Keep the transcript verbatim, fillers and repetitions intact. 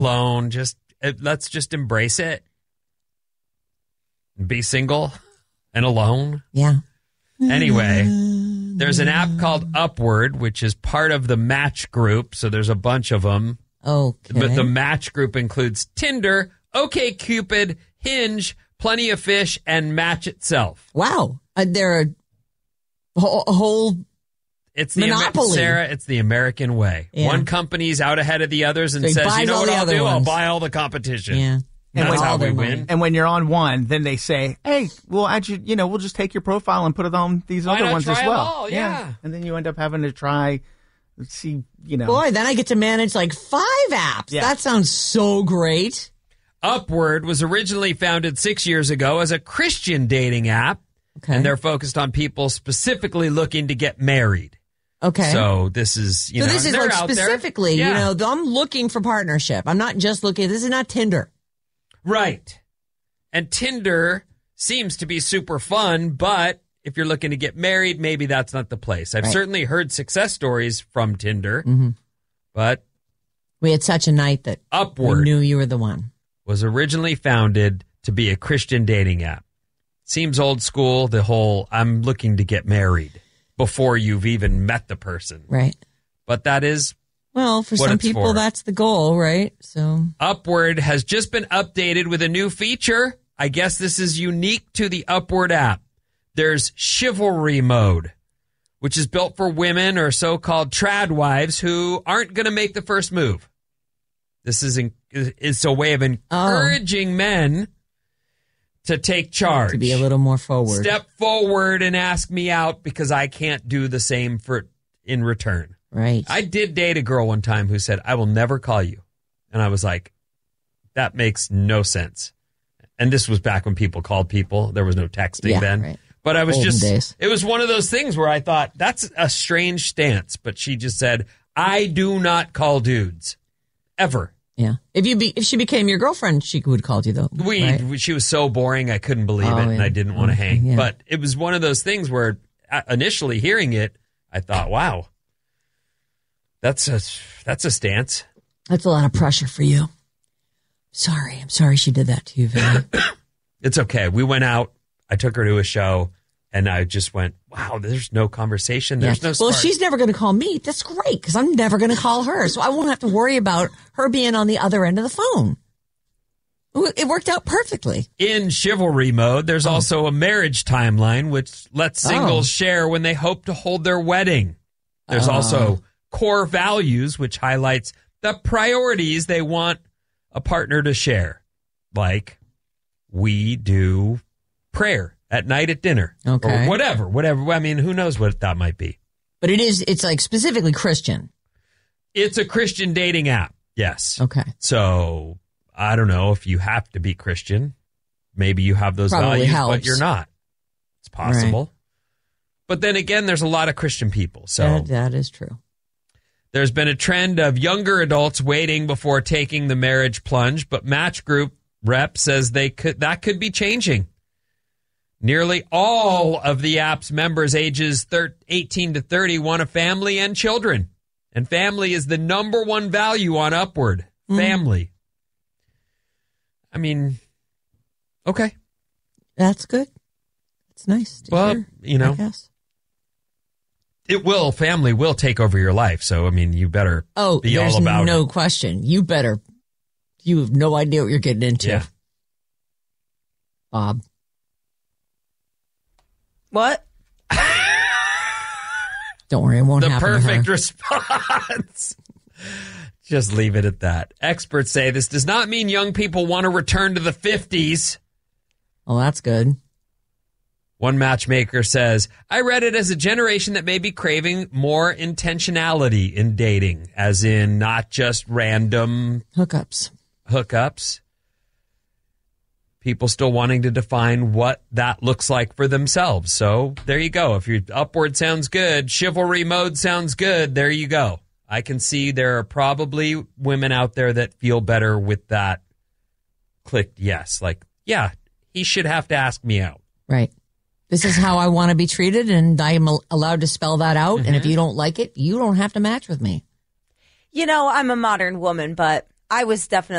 alone. Just uh, let's just embrace it. Be single and alone. Yeah. Anyway, there's an app called Upward, which is part of the Match Group. So there's a bunch of them. Okay. But the Match Group includes Tinder, OkCupid, Hinge, Plenty of Fish, and Match itself. Wow. Uh, they're a whole, a whole it's the monopoly. Amer- Sarah, it's the American way. Yeah. One company's out ahead of the others and So he says, buys you know all what the I'll other do? I'll ones. buy all the competition. Yeah. That's when, how we their win. money. And when you're on one, then they say, hey, we'll add you, you know, we'll just take your profile and put it on these Why other not ones try as 'em well. all? Yeah. And then you end up having to try, see, you know. Boy, then I get to manage like five apps. Yeah. That sounds so great. Upward was originally founded six years ago as a Christian dating app. Okay. And they're focused on people specifically looking to get married. Okay. So this is, you so know, this is they're like out there. specifically, Yeah. you know, I'm looking for partnership. I'm not just looking. This is not Tinder. Right. And Tinder seems to be super fun, but if you're looking to get married, maybe that's not the place. I've Right. certainly heard success stories from Tinder, Mm-hmm. but We had such a night that Upward we knew you were the one. was originally founded to be a Christian dating app. Seems old school, the whole I'm looking to get married before you've even met the person. Right. But that is Well, for what some it's people, for. that's the goal, right? So Upward has just been updated with a new feature. I guess this is unique to the Upward app. There's chivalry mode, which is built for women or so-called trad wives who aren't going to make the first move. This is in, is a way of encouraging oh. men to take charge. To be a little more forward. Step forward and ask me out because I can't do the same for in return. Right. I did date a girl one time who said, I will never call you. And I was like, that makes no sense. And this was back when people called people. There was no texting yeah, then. Right. But I was Olden just, days. It was one of those things where I thought, that's a strange stance. But she just said, I do not call dudes. Ever. Yeah. If you be, if she became your girlfriend, she would have called you, though. We, right? She was so boring, I couldn't believe oh, it. Yeah. And I didn't want to okay, hang. yeah. But it was one of those things where uh, initially hearing it, I thought, wow, that's a, that's a stance. That's a lot of pressure for you. Sorry. I'm sorry she did that to you, Vinny. It's okay. We went out. I took her to a show, and I just went, wow, there's no conversation. There's yeah. no spark. Well, she's never going to call me. That's great, because I'm never going to call her. So I won't have to worry about her being on the other end of the phone. It worked out perfectly. In chivalry mode, there's oh. also a marriage timeline, which lets singles oh. share when they hope to hold their wedding. There's oh. also core values, which highlights the priorities they want a partner to share. Like, we do prayer at night at dinner. Okay. Or whatever, whatever. I mean, who knows what that might be. But it is, it's like specifically Christian. It's a Christian dating app. Yes. Okay. So I don't know if you have to be Christian. Maybe you have those Probably values, helps. but you're not. It's possible. Right. But then again, there's a lot of Christian people. So that, that is true. There's been a trend of younger adults waiting before taking the marriage plunge, but Match Group rep says they could that could be changing. Nearly all of the app's members ages eighteen to thirty want a family and children. And family is the number one value on Upward. Mm. Family. I mean, okay. That's good. It's nice to well, hear, you know, I guess. It will, family will take over your life. So, I mean, you better oh, be there's all about no it. question. You better, you have no idea what you're getting into. Yeah. Bob. What? Don't worry, it won't the happen perfect to her. response. Just leave it at that. Experts say this does not mean young people want to return to the fifties. Well, that's good. One matchmaker says, I read it as a generation that may be craving more intentionality in dating, as in not just random hookups. Hookups. People still wanting to define what that looks like for themselves. So there you go. If your Upward sounds good, chivalry mode sounds good, there you go. I can see there are probably women out there that feel better with that clicked yes. Like, yeah, he should have to ask me out. Right. This is how I want to be treated, and I am allowed to spell that out. Mm-hmm. And if you don't like it, you don't have to match with me. You know, I'm a modern woman, but I was definitely